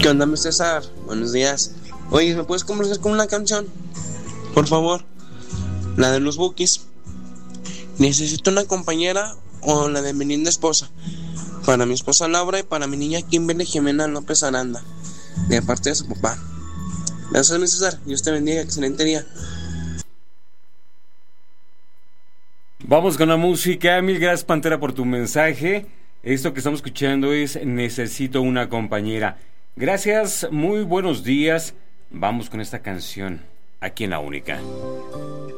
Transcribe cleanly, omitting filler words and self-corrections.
¿Qué onda, mi César? Buenos días. Oye, ¿me puedes conversar con una canción? Por favor. La de los Bukis. Necesito una compañera o la de mi linda esposa. Para mi esposa Laura y para mi niña Kimberly Jimena López Aranda. De parte de su papá. Gracias, mi César. Dios te bendiga. Excelente día. Vamos con la música. Mil gracias, Pantera, por tu mensaje. Esto que estamos escuchando es Necesito una compañera. Gracias, muy buenos días. Vamos con esta canción aquí en La Única.